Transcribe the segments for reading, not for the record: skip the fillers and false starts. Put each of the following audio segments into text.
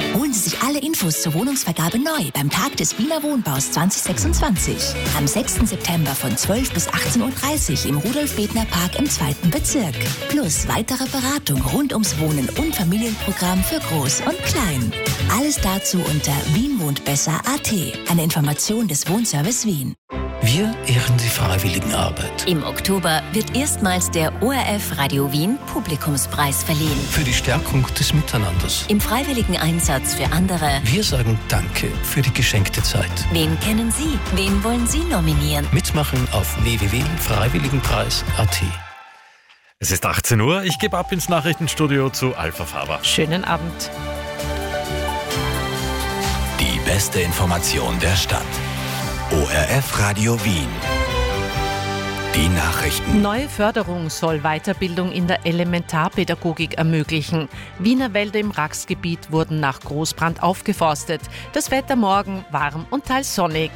Holen Sie sich alle Infos zur Wohnungsvergabe neu beim Tag des Wiener Wohnbaus 2026. Am 6. September von 12 bis 18.30 Uhr im Rudolf-Bethner-Park im 2. Bezirk. Plus weitere Beratung rund ums Wohnen und Familienprogramm für Groß und Klein. Alles dazu unter wienwohntbesser.at. Eine Information des Wohnservice Wien. Wir ehren die Freiwilligenarbeit. Im Oktober wird erstmals der ORF Radio Wien Publikumspreis verliehen. Für die Stärkung des Miteinanders. Im freiwilligen Einsatz für andere. Wir sagen Danke für die geschenkte Zeit. Wen kennen Sie? Wen wollen Sie nominieren? Mitmachen auf www.freiwilligenpreis.at. Es ist 18 Uhr, ich gebe ab ins Nachrichtenstudio zu Alpha Faber. Schönen Abend. Die beste Information der Stadt. ORF Radio Wien. Die Nachrichten. Neue Förderung soll Weiterbildung in der Elementarpädagogik ermöglichen. Wiener Wälder im Raxgebiet wurden nach Großbrand aufgeforstet. Das Wetter morgen warm und teils sonnig.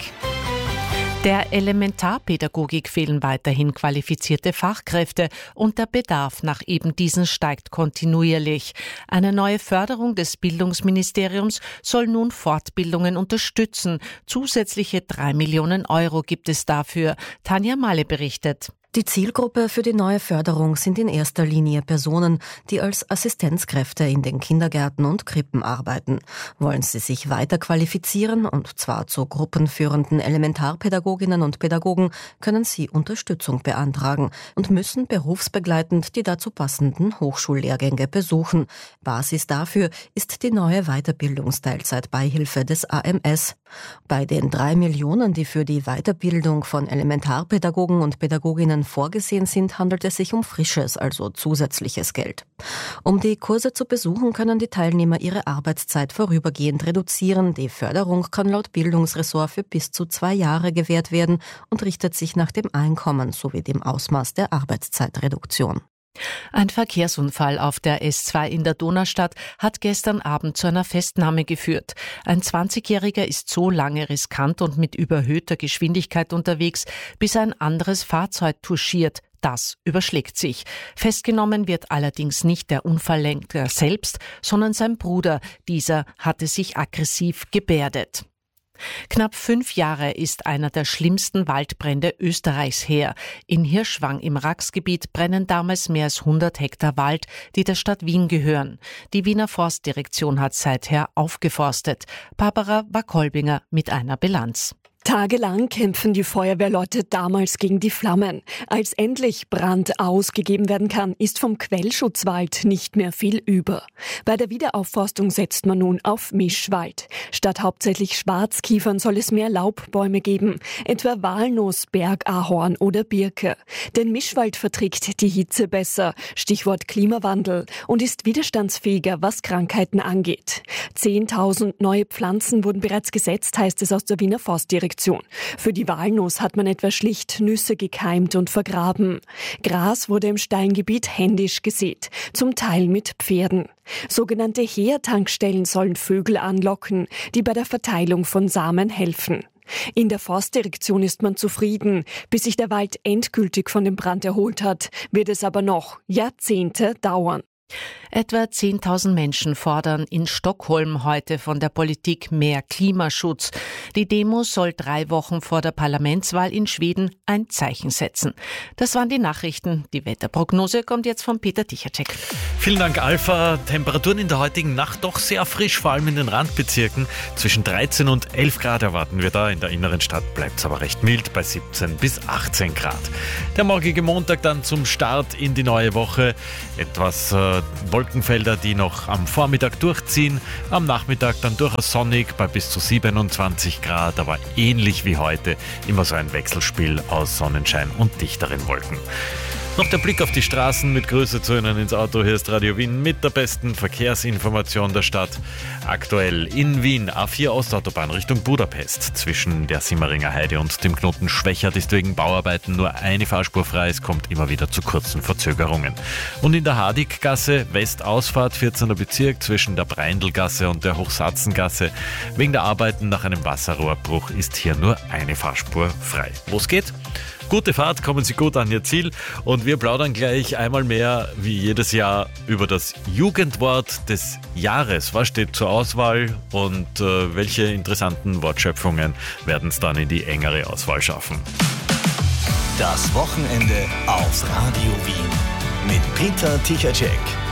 Der Elementarpädagogik fehlen weiterhin qualifizierte Fachkräfte und der Bedarf nach eben diesen steigt kontinuierlich. Eine neue Förderung des Bildungsministeriums soll nun Fortbildungen unterstützen. Zusätzliche 3 Millionen Euro gibt es dafür. Tanja Malle berichtet. Die Zielgruppe für die neue Förderung sind in erster Linie Personen, die als Assistenzkräfte in den Kindergärten und Krippen arbeiten. Wollen sie sich weiter qualifizieren, und zwar zu gruppenführenden Elementarpädagoginnen und Pädagogen, können sie Unterstützung beantragen und müssen berufsbegleitend die dazu passenden Hochschullehrgänge besuchen. Basis dafür ist die neue Weiterbildungsteilzeitbeihilfe des AMS. Bei den 3 Millionen, die für die Weiterbildung von Elementarpädagogen und Pädagoginnen vorgesehen sind, handelt es sich um frisches, also zusätzliches Geld. Um die Kurse zu besuchen, können die Teilnehmer ihre Arbeitszeit vorübergehend reduzieren. Die Förderung kann laut Bildungsressort für bis zu 2 Jahre gewährt werden und richtet sich nach dem Einkommen sowie dem Ausmaß der Arbeitszeitreduktion. Ein Verkehrsunfall auf der S2 in der Donaustadt hat gestern Abend zu einer Festnahme geführt. Ein 20-Jähriger ist so lange riskant und mit überhöhter Geschwindigkeit unterwegs, bis ein anderes Fahrzeug touchiert. Das überschlägt sich. Festgenommen wird allerdings nicht der Unfalllenker selbst, sondern sein Bruder. Dieser hatte sich aggressiv gebärdet. Knapp 5 Jahre ist einer der schlimmsten Waldbrände Österreichs her. In Hirschwang im Raxgebiet brennen damals mehr als 100 Hektar Wald, die der Stadt Wien gehören. Die Wiener Forstdirektion hat seither aufgeforstet. Barbara Wackolbinger mit einer Bilanz. Tagelang kämpfen die Feuerwehrleute damals gegen die Flammen. Als endlich Brand ausgegeben werden kann, ist vom Quellschutzwald nicht mehr viel über. Bei der Wiederaufforstung setzt man nun auf Mischwald. Statt hauptsächlich Schwarzkiefern soll es mehr Laubbäume geben, etwa Walnuss, Bergahorn oder Birke. Denn Mischwald verträgt die Hitze besser, Stichwort Klimawandel, und ist widerstandsfähiger, was Krankheiten angeht. 10.000 neue Pflanzen wurden bereits gesetzt, heißt es aus der Wiener Forstdirektion. Für die Walnuss hat man etwa schlicht Nüsse gekeimt und vergraben. Gras wurde im Steingebiet händisch gesät, zum Teil mit Pferden. Sogenannte Heertankstellen sollen Vögel anlocken, die bei der Verteilung von Samen helfen. In der Forstdirektion ist man zufrieden. Bis sich der Wald endgültig von dem Brand erholt hat, wird es aber noch Jahrzehnte dauern. Etwa 10.000 Menschen fordern in Stockholm heute von der Politik mehr Klimaschutz. Die Demo soll 3 Wochen vor der Parlamentswahl in Schweden ein Zeichen setzen. Das waren die Nachrichten. Die Wetterprognose kommt jetzt von Peter Tichacek. Vielen Dank, Alpha. Temperaturen in der heutigen Nacht doch sehr frisch, vor allem in den Randbezirken. Zwischen 13 und 11 Grad erwarten wir da. In der inneren Stadt bleibt es aber recht mild, bei 17 bis 18 Grad. Der morgige Montag dann zum Start in die neue Woche. Etwas Wolkenfelder, die noch am Vormittag durchziehen. Am Nachmittag dann durchaus sonnig bei bis zu 27 Grad, aber ähnlich wie heute immer so ein Wechselspiel aus Sonnenschein und dichteren Wolken. Noch der Blick auf die Straßen mit Grüße zu Ihnen ins Auto. Hier ist Radio Wien mit der besten Verkehrsinformation der Stadt. Aktuell in Wien A4 Ostautobahn Richtung Budapest. Zwischen der Simmeringer Heide und dem Knoten Schwächert ist wegen Bauarbeiten nur eine Fahrspur frei. Es kommt immer wieder zu kurzen Verzögerungen. Und in der Hardiggasse Westausfahrt 14. Bezirk zwischen der Breindelgasse und der Hochsatzengasse. Wegen der Arbeiten nach einem Wasserrohrbruch ist hier nur eine Fahrspur frei. Wo es geht? Gute Fahrt, kommen Sie gut an Ihr Ziel und wir plaudern gleich einmal mehr wie jedes Jahr über das Jugendwort des Jahres. Was steht zur Auswahl und welche interessanten Wortschöpfungen werden es dann in die engere Auswahl schaffen? Das Wochenende auf Radio Wien mit Peter Tichacek.